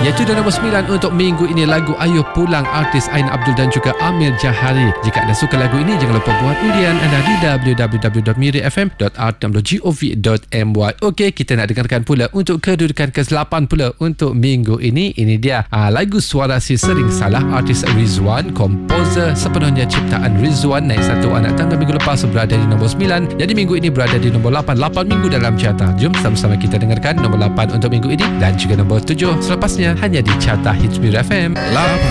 Iaitu dan nombor 9 untuk minggu ini, lagu Ayuh Pulang artis Ain Abdul dan juga Amir Jahari. Jika anda suka lagu ini, jangan lupa buat undian anda di www.mirifm.art.gov.my. Okey, kita nak dengarkan pula untuk kedudukan ke-8 pula untuk minggu ini. Ini dia lagu Suara Si Sering Salah artis Rizwan, komposer sepenuhnya ciptaan Rizwan, naik satu anak tangga minggu lepas berada di nombor 9. Jadi minggu ini berada di nombor 8, 8 minggu dalam carta. Jom sama-sama kita dengarkan nombor 8 untuk minggu ini dan juga nombor 7 selepasnya hanya di carta Hits Mir FM.